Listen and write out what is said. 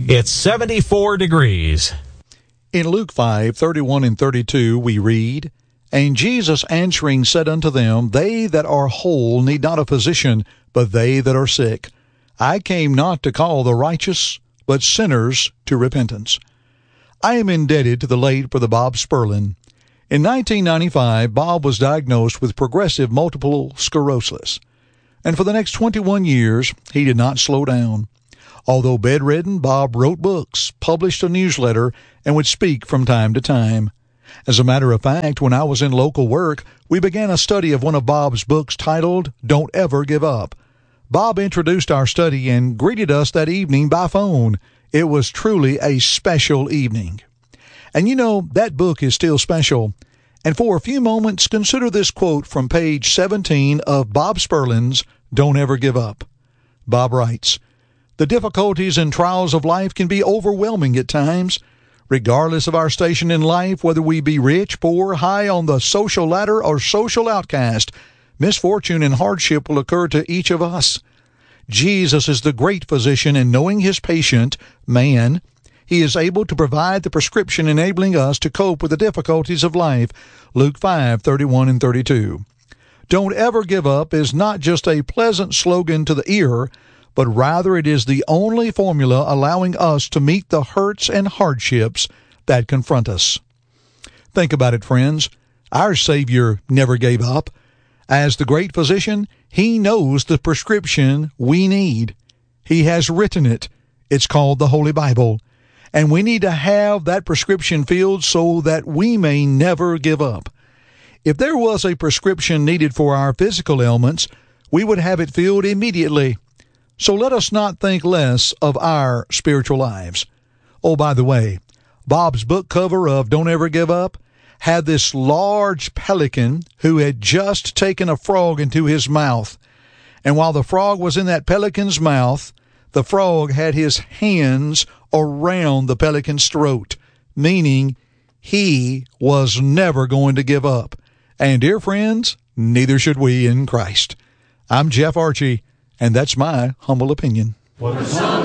It's 74 degrees. In Luke 5:31 and 32, we read, "And Jesus answering said unto them, They that are whole need not a physician, but they that are sick. I came not to call the righteous, but sinners to repentance." I am indebted to the late Brother Bob Spurlin. In 1995, Bob was diagnosed with progressive multiple sclerosis, and for the next 21 years, he did not slow down. Although bedridden, Bob wrote books, published a newsletter, and would speak from time to time. As a matter of fact, when I was in local work, we began a study of one of Bob's books titled Don't Ever Give Up. Bob introduced our study and greeted us that evening by phone. It was truly a special evening. And you know, that book is still special. And for a few moments, consider this quote from page 17 of Bob Spurlin's Don't Ever Give Up. Bob writes, "The difficulties and trials of life can be overwhelming at times. Regardless of our station in life, whether we be rich, poor, high on the social ladder, or social outcast, misfortune and hardship will occur to each of us. Jesus is the great physician, and knowing his patient, man, he is able to provide the prescription enabling us to cope with the difficulties of life." Luke 5:31 and 32. Don't ever give up is not just a pleasant slogan to the ear, but rather it is the only formula allowing us to meet the hurts and hardships that confront us. Think about it, friends. Our Savior never gave up. As the great physician, he knows the prescription we need. He has written it. It's called the Holy Bible. And we need to have that prescription filled so that we may never give up. If there was a prescription needed for our physical ailments, we would have it filled immediately. So let us not think less of our spiritual lives. Oh, by the way, Bob's book cover of Don't Ever Give Up had this large pelican who had just taken a frog into his mouth. And while the frog was in that pelican's mouth, the frog had his hands around the pelican's throat, meaning he was never going to give up. And dear friends, neither should we in Christ. I'm Jeff Archie, and that's my humble opinion.